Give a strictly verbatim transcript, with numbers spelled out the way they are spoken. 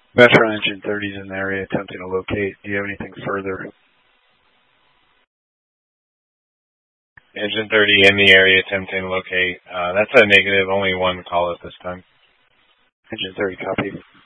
Metro Engine thirty is in the area attempting to locate. Do you have anything further? Engine thirty in the area attempting to locate. Uh, that's a negative, only one call at this time. Engine thirty, copy.